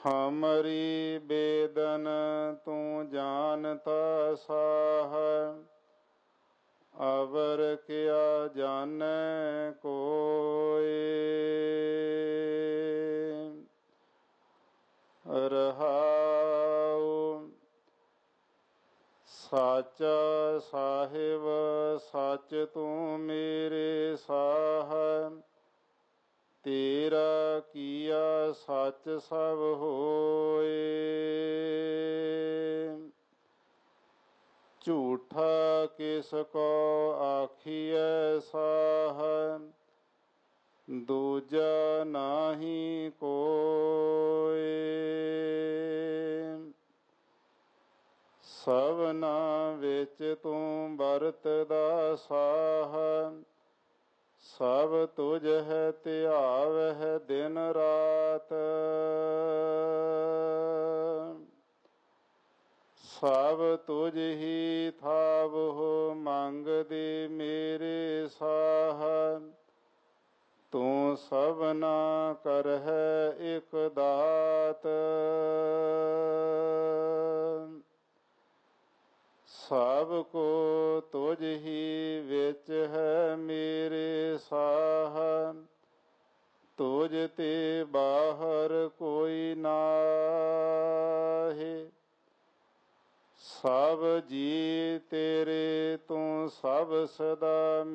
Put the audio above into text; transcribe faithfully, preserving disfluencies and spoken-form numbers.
ਹਮਰੀ ਬੇਦਨ ਤੂੰ ਜਾਣਤਾ ਸਾਹ, ਅਵਰ ਕਿਆ ਜਾਣੈ ਕੋਇ। ਰਹਾਉ ਸਾਚਾ ਸਾਹਿਬ ਸੱਚ ਤੂੰ ਮੇਰੇ ਸਾਹ, ਤੇਰਾ ਕੀਆ ਸੱਚ ਸਭ ਹੋਏ। ਝੂਠਾ ਕਿਸ ਕੋ ਆਖੀਐ ਸਾਹ, ਦੂਜਾ ਨਾਹੀ ਕੋਇ। ਸਭਨਾ ਵਿੱਚ ਤੂੰ ਵਰਤਦਾ ਸਾਹ, ਸਭ ਤੁਝ ਹੈ ਧਿਆਵਹਿ ਦਿਨ ਰਾਤ। ਸਭ ਤੁਝ ਹੀ ਥਾਵਹੁ ਮੰਗਦੇ ਮੇਰੇ ਸਾਹ, ਤੂੰ ਸਭਨਾ ਕਰਹਿ ਇਕ ਦਾਤ। ਸਭ ਕੋ ਤੁਝ ਹੀ ਵਿੱਚ ਹੈ ਮੇਰੇ ਸਾਹ, ਤੁਝ ਤੇ ਬਾਹਰ ਕੋਈ ਨਾਹੀ। ਸਭ ਜੀ ਤੇਰੇ ਤੂੰ ਸਭ ਸਦਾ